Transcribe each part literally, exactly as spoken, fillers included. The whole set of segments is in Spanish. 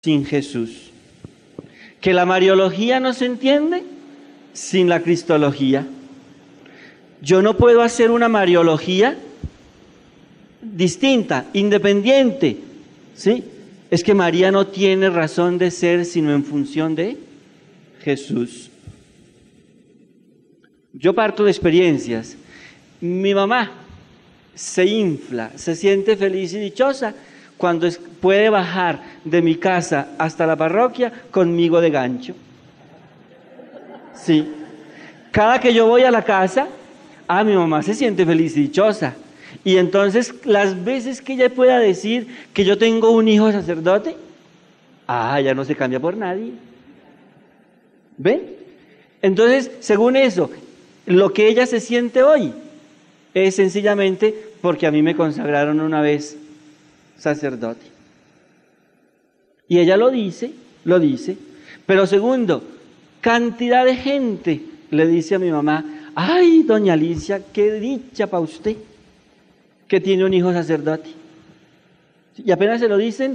sin Jesús. Que la Mariología no se entiende sin la Cristología. Yo no puedo hacer una Mariología distinta, independiente, ¿sí? Es que María no tiene razón de ser sino en función de Jesús. Yo parto de experiencias. Mi mamá se infla, se siente feliz y dichosa cuando es, puede bajar de mi casa hasta la parroquia conmigo de gancho. Sí. Cada que yo voy a la casa, ah, mi mamá se siente feliz y dichosa. Y entonces, las veces que ella pueda decir que yo tengo un hijo sacerdote, ah, ya no se cambia por nadie. ¿Ven? Entonces, según eso, lo que ella se siente hoy es sencillamente porque a mí me consagraron una vez sacerdote. Y ella lo dice, lo dice. Pero segundo, cantidad de gente le dice a mi mamá, ay, doña Alicia, qué dicha para usted que tiene un hijo sacerdote. Y apenas se lo dicen,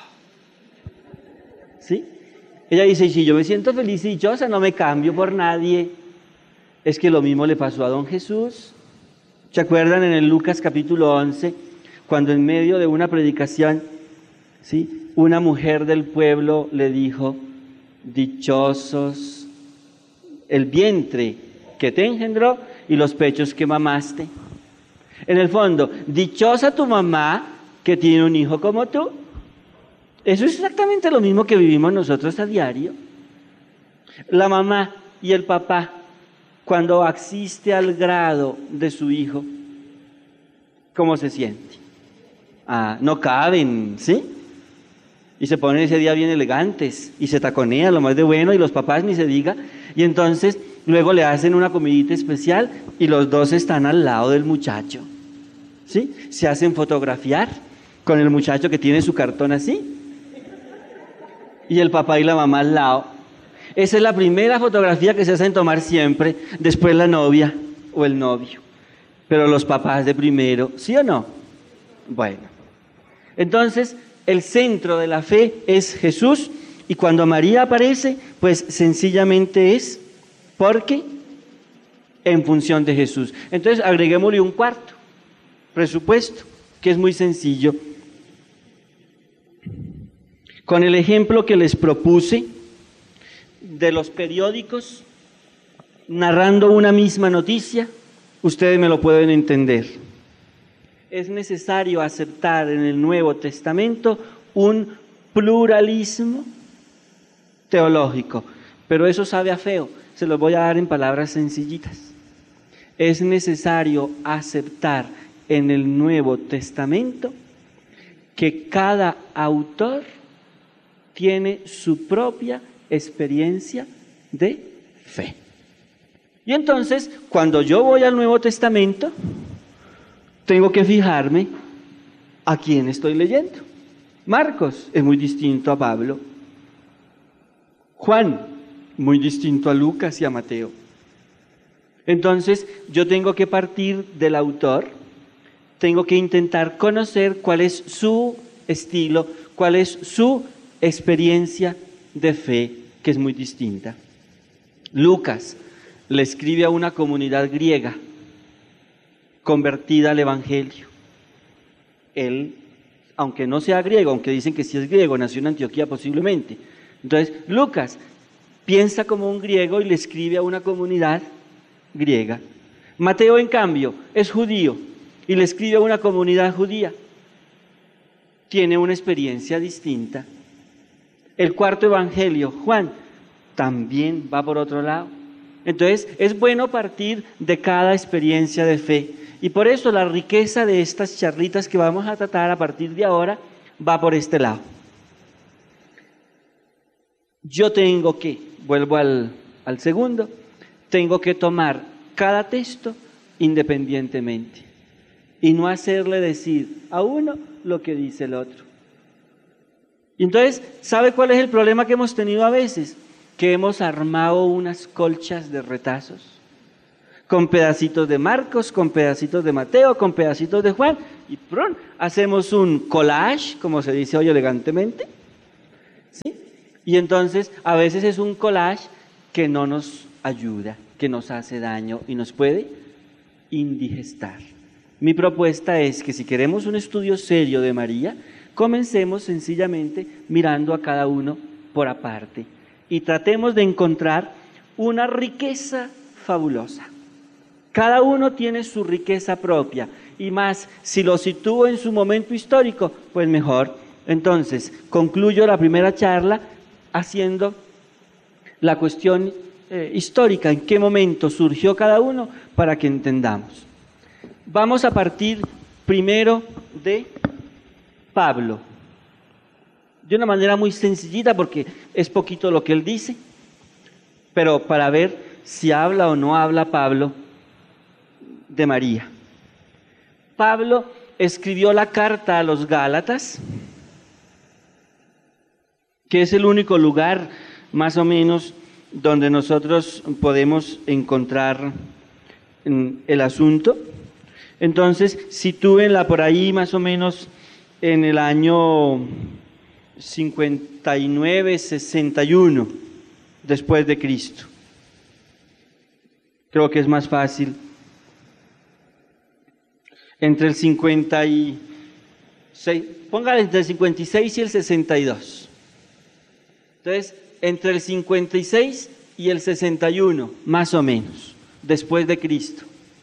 ¿sí? Ella dice, si yo me siento feliz y dichosa, no me cambio por nadie. Es que lo mismo le pasó a don Jesús. ¿Se acuerdan en el Lucas capítulo once, cuando en medio de una predicación, ¿sí?, una mujer del pueblo le dijo, dichosos el vientre que te engendró y los pechos que mamaste? En el fondo, dichosa tu mamá que tiene un hijo como tú. Eso es exactamente lo mismo que vivimos nosotros a diario. La mamá y el papá, cuando asiste al grado de su hijo, ¿cómo se siente? Ah, no caben, ¿sí? Y se ponen ese día bien elegantes y se taconean lo más de bueno, y los papás ni se diga. Y entonces luego le hacen una comidita especial y los dos están al lado del muchacho, ¿sí? Se hacen fotografiar con el muchacho que tiene su cartón así y el papá y la mamá al lado. Esa es la primera fotografía que se hacen tomar siempre, después la novia o el novio. Pero los papás de primero, ¿sí o no? Bueno, entonces el centro de la fe es Jesús, y cuando María aparece, pues sencillamente es porque en función de Jesús. Entonces agreguémosle un cuarto presupuesto, que es muy sencillo. Con el ejemplo que les propuse de los periódicos narrando una misma noticia, ustedes me lo pueden entender. Es necesario aceptar en el Nuevo Testamento un pluralismo teológico, pero eso sabe a feo, se los voy a dar en palabras sencillitas. Es necesario aceptar en el Nuevo Testamento que cada autor tiene su propia experiencia de fe. Y entonces, cuando yo voy al Nuevo Testamento, tengo que fijarme a quién estoy leyendo. Marcos es muy distinto a Pablo. Juan, muy distinto a Lucas y a Mateo. Entonces, yo tengo que partir del autor, tengo que intentar conocer cuál es su estilo, cuál es su experiencia de fe, que es muy distinta. Lucas le escribe a una comunidad griega convertida al Evangelio. Él, aunque no sea griego, aunque dicen que sí es griego, nació en Antioquía posiblemente. Entonces, Lucas piensa como un griego y le escribe a una comunidad griega. Mateo, en cambio, es judío y le escribe a una comunidad judía. Tiene una experiencia distinta. El cuarto evangelio, Juan, también va por otro lado. Entonces, es bueno partir de cada experiencia de fe. Y por eso la riqueza de estas charlitas que vamos a tratar a partir de ahora va por este lado. Yo tengo que, vuelvo al, al segundo, tengo que tomar cada texto independientemente y no hacerle decir a uno lo que dice el otro. Y entonces, ¿sabe cuál es el problema que hemos tenido a veces? Que hemos armado unas colchas de retazos, con pedacitos de Marcos, con pedacitos de Mateo, con pedacitos de Juan, y ¡prum!, hacemos un collage, como se dice hoy elegantemente, Y entonces a veces es un collage que no nos ayuda, que nos hace daño y nos puede indigestar. Mi propuesta es que si queremos un estudio serio de María, comencemos sencillamente mirando a cada uno por aparte y tratemos de encontrar una riqueza fabulosa. Cada uno tiene su riqueza propia y más, si lo sitúo en su momento histórico, pues mejor. Entonces, concluyo la primera charla haciendo la cuestión eh, histórica, en qué momento surgió cada uno para que entendamos. Vamos a partir primero de Pablo, de una manera muy sencillita porque es poquito lo que él dice, pero para ver si habla o no habla Pablo de María. Pablo escribió la carta a los Gálatas, que es el único lugar más o menos donde nosotros podemos encontrar el asunto. Entonces, sitúenla por ahí más o menos en el año cincuenta y nueve, sesenta y uno después de Cristo. Creo que es más fácil. Entre el cincuenta y seis, póngale entre el cincuenta y seis y el sesenta y dos. Entonces, entre el cincuenta y seis y el sesenta y uno, más o menos, después de Cristo.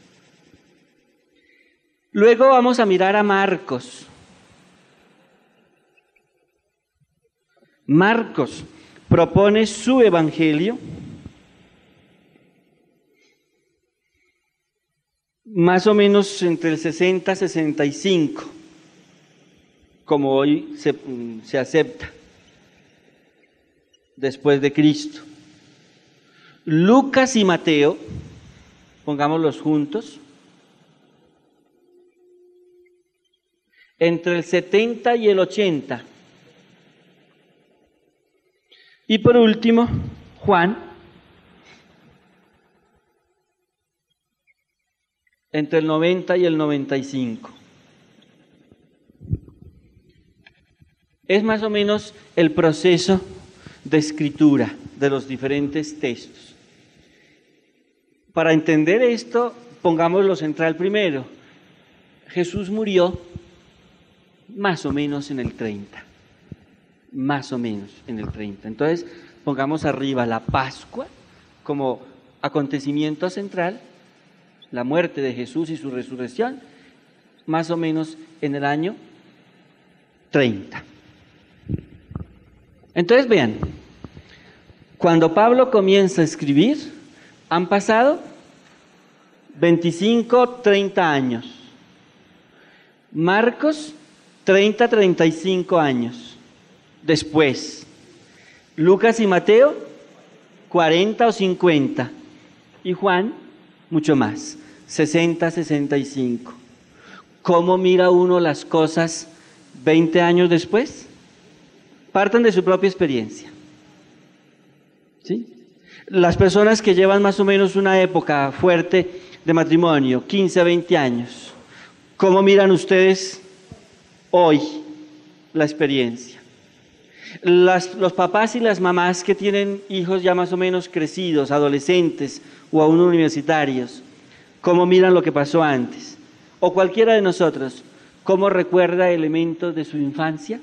Luego vamos a mirar a Marcos. Marcos propone su evangelio más o menos entre el sesenta y sesenta y cinco, como hoy se, se acepta, después de Cristo. Lucas y Mateo, pongámoslos juntos, entre el setenta y el ochenta. Y por último, Juan, entre el noventa y el noventa y cinco. Es más o menos el proceso de escritura de los diferentes textos. Para entender esto, pongámoslo central primero. Jesús murió más o menos en el treinta. Más o menos en el treinta. Entonces, pongamos arriba la Pascua como acontecimiento central, la muerte de Jesús y su resurrección, más o menos en el año treinta. Entonces vean, cuando Pablo comienza a escribir, han pasado veinticinco, treinta años. Marcos, treinta, treinta y cinco años. Después, Lucas y Mateo, cuarenta o cincuenta. Y Juan, mucho más, sesenta, sesenta y cinco. ¿Cómo mira uno las cosas veinte años después? Partan de su propia experiencia. ¿Sí? Las personas que llevan más o menos una época fuerte de matrimonio, quince a veinte años, ¿cómo miran ustedes hoy la experiencia? Las, los papás y las mamás que tienen hijos ya más o menos crecidos, adolescentes o aún universitarios, ¿cómo miran lo que pasó antes? O cualquiera de nosotros, ¿cómo recuerda elementos de su infancia?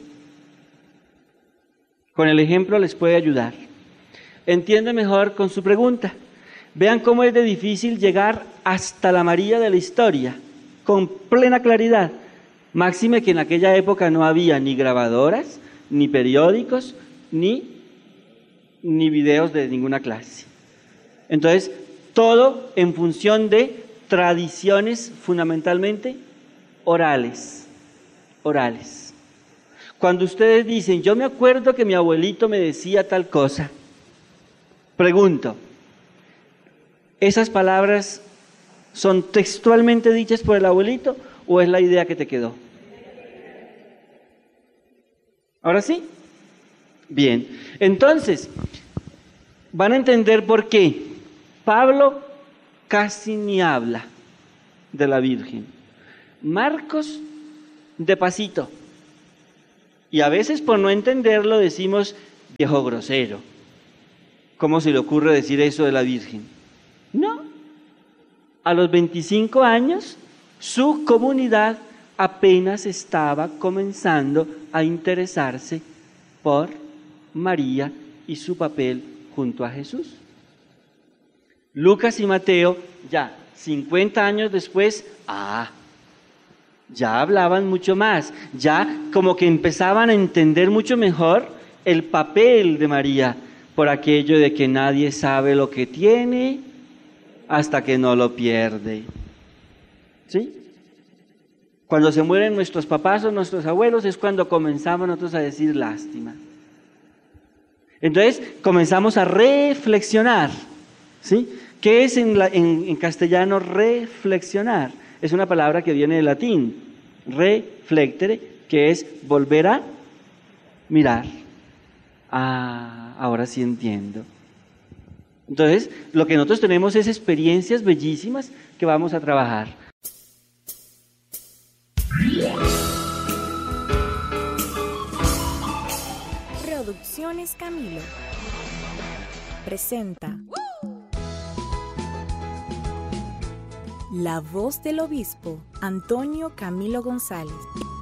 Con el ejemplo les puede ayudar. Entiende mejor con su pregunta. Vean cómo es de difícil llegar hasta la María de la historia, con plena claridad. Máxime que en aquella época no había ni grabadoras, ni periódicos, ni, ni videos de ninguna clase. Entonces, todo en función de tradiciones fundamentalmente orales, orales. Cuando ustedes dicen, yo me acuerdo que mi abuelito me decía tal cosa, pregunto, ¿esas palabras son textualmente dichas por el abuelito o es la idea que te quedó? ¿Ahora sí? Bien, entonces, van a entender por qué Pablo casi ni habla de la Virgen. Marcos, de pasito. Y a veces por no entenderlo decimos viejo grosero. ¿Cómo se le ocurre decir eso de la Virgen? No. A los veinticinco años, su comunidad apenas estaba comenzando a interesarse por María y su papel junto a Jesús. Lucas y Mateo, ya cincuenta años después, ah, ya hablaban mucho más, ya como que empezaban a entender mucho mejor el papel de María, por aquello de que nadie sabe lo que tiene hasta que no lo pierde. ¿Sí? Cuando se mueren nuestros papás o nuestros abuelos es cuando comenzamos nosotros a decir lástima. Entonces comenzamos a reflexionar. ¿Sí? ¿Qué es en, la, en, en castellano reflexionar? Es una palabra que viene del latín, reflectere, que es volver a mirar. Ah, ahora sí entiendo. Entonces, lo que nosotros tenemos es experiencias bellísimas que vamos a trabajar. Producciones Camilo presenta La voz del obispo Antonio Camilo González.